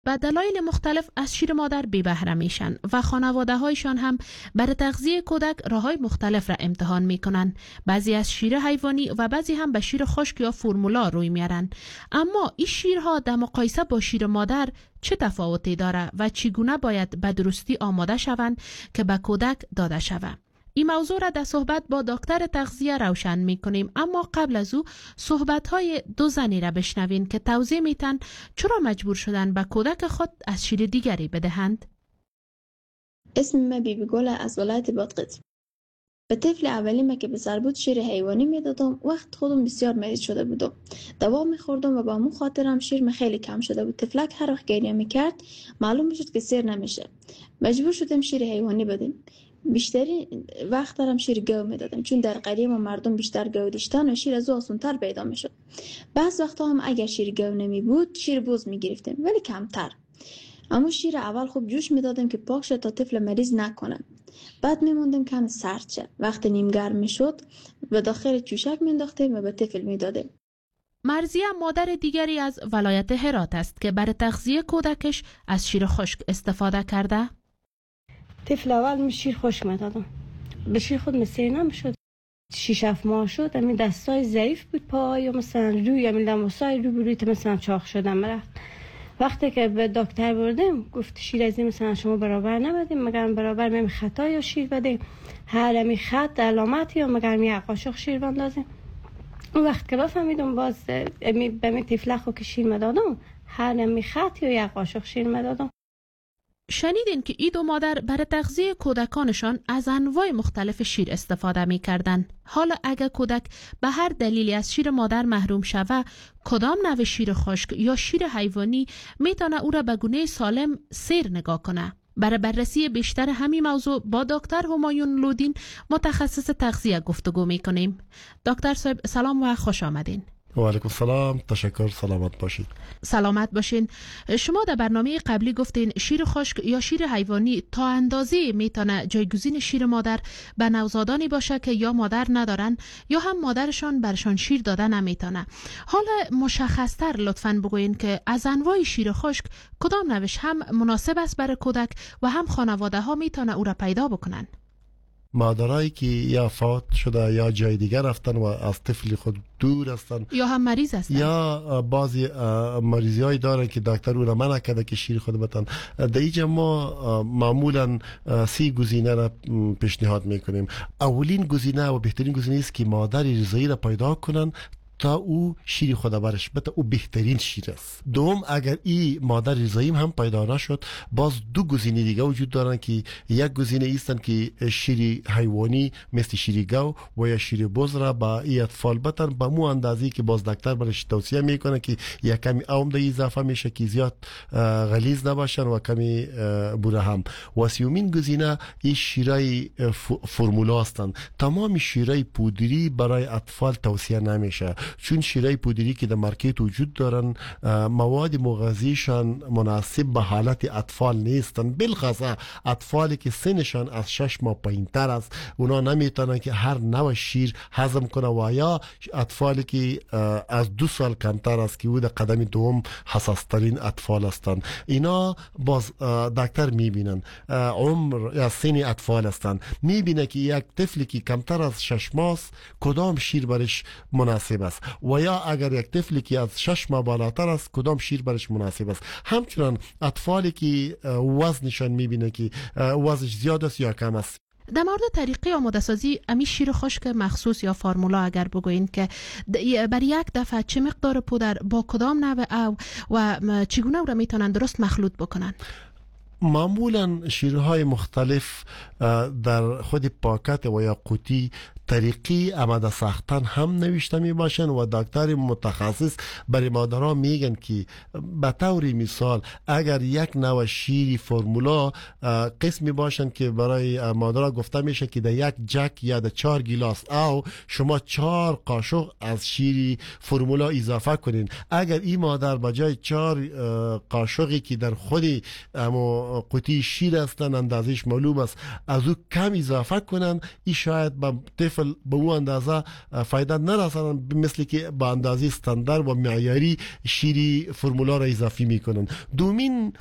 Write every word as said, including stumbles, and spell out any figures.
به دلایل مختلف از شیر مادر بی بهره میشن و خانواده هایشان هم برای تغذیه کودک راههای مختلف را امتحان میکنن. بعضی از شیر حیوانی و بعضی هم به شیر خشک یا فرمولا روی میارن. اما این شیرها در مقایسه با شیر مادر چه تفاوتی داره و چگونه باید به درستی آماده شوند که به کودک داده شود؟ این موضوع را در صحبت با دکتر تغذیه روشن می کنیم، اما قبل از او صحبت های دو زنی را بشنوین که توضیح میتن چرا مجبور شدن به کودک خود از شیر دیگری بدهند. اسم من بیبی گل از ولایت بادغیس. به طفل اولیم که به سر بود شیر حیوانی میدادم. وقت خودم بسیار مریض شده بودم، دوا میخوردم و با مو خاطرم شیر خیلی کم شده بود. طفلک هر وقت گریه میکرد معلوم میشد که سیر نمیشه. مجبور شدم شیر حیوانی بدیم. بیشتری وقت دارم شیر گاو میدادم، چون در قریه ما مردم بیشتر گاو داشتن و شیر از او آسان‌تر پیدا میشد. بعض وقتا هم اگر شیر گاو نمی بود شیر بز میگرفتیم، ولی کمتر. اما شیر اول خوب جوش میدادم که پاک شد تا طفل مریض نکنه. بعد میموندم کم سرد شه. وقت نیم گرم میشد و داخل چوشک مینداختیم و به طفل میدادیم. مرزیه مادر دیگری از ولایت هرات است که برای تغذیه کودکش از شیر خشک استفاده کرده. طفل اول می شیر خشک میدادم، به شیر خود مسیر نمیشد. شیش هفت ماه شد امی دستای ضعیف بود، پای مثلا روی امی لمسای رو بروی مثلا چاق شدم مرفت. وقتی که به دکتر بردیم گفت شیر از این مثلا شما برابر نبدیم، مگر برابر میم خطا یا شیر بدیم، هر امی خط علامتی یا مگر می قاشق شیر بندازیم. اون وقت که فهمیدم باز امی به می طفلخو که شیر مدادم هر امی خط یا یک قاشق شیر مدادم. شنیدین که ای دو مادر برای تغذیه کودکانشان از انواع مختلف شیر استفاده می کردن. حالا اگر کودک به هر دلیلی از شیر مادر محروم شوه، کدام نوع شیر خشک یا شیر حیوانی میتونه او را به گونه سالم سیر نگاه کنه؟ برای بررسی بیشتر همین موضوع با دکتر همایون لودین متخصص تغذیه گفتگو می کنیم. دکتر صاحب سلام و خوش آمدین. و علیکم السلام، تشکر، سلامت باشید. سلامت باشین. شما در برنامه قبلی گفتین شیر خشک یا شیر حیوانی تا اندازه میتونه جایگزین شیر مادر به نوزادانی باشه که یا مادر ندارن یا هم مادرشان برشان شیر داده نمیتونه. حالا مشخصتر لطفاً بگوین که از انواع شیر خشک کدام نوش هم مناسب است برای کودک و هم خانواده ها میتونه او را پیدا بکنن؟ مادرایی که یا فوت شده یا جای دیگر رفتن و از طفل خود دور هستن یا هم مریض هستن یا بعضی مریضی هایی دارن که دکتر او را منع کرده که شیر خود بتن. در اینجا ما معمولا سی گزینه را پیشنهاد میکنیم. اولین گزینه و بهترین گزینه است که مادر رضایی را پیدا کنن تا او شیر خود برش بته، او بهترین شیر است. دوم، اگر این مادر رضایی هم پیدا نشد، باز دو گزینه دیگه وجود دارن که یک گزینه ایستن که شیر حیوانی مثل شیر گاو و یا شیر بز را با این اطفال بتن به مو اندازی که باز دکتر برش توصیه میکنه که یک کمی عمده اضافه میشه که زیاد غلیظ نباشن و کمی بوره هم. و سومین گزینه این شیرای فرمولا هستند. تمام شیرای پودری برای اطفال توصیه نمیشه، چون شیرای پودری که در مارکت وجود دارن مواد مغذیشان مناسب به حالت اطفال نیستن، بالخصوص اطفالی که سنشان از شش ماه پایینتر است. اونا نمیتونن که هر نوع شیر هضم کنه و یا اطفالی که از دو سال کمتر است که او در قدم دوم حساس ترین اطفال هستند. اینا باز دکتر میبینن عمر یا سن اطفال هستند، میبینه که یک طفلی که کمتر از شش ماه کدام شیر برش مناسب است و یا اگر یک طفلی که از شش ماه بالاتر است کدام شیر برش مناسب است. همچنان اطفالی که وزنشان میبینه که وزنش زیاد است یا کم است. در مورد طریقه آماده سازی امی شیر خشک مخصوص یا فرمولا اگر بگوین که برای یک دفعه چه مقدار پودر با کدام نوع او و چگونه او را میتونن درست مخلوط بکنن؟ معمولا شیرهای مختلف در خود پاکت و یا قوطی طریقی آماده ساختن هم نوشته می باشن و دکتر متخصص برای مادرها میگن که به طور مثال اگر یک نوع شیری فرمولا قسمی باشن که برای مادرها گفته میشه که در یک جک یا در چهار گیلاس او شما چهار قاشق از شیری فرمولا اضافه کنین. اگر این مادر بجای چهار قاشقی که در خود اما قوطی شیر هستن اندازش معلوم است از او کم اضافه کنن، این شاید به طفل طفل به اون اندازه فایده نرسانن مثل که با اندازه استاندارد و معیاری شیر فرمولا را اضافی میکنن. دومین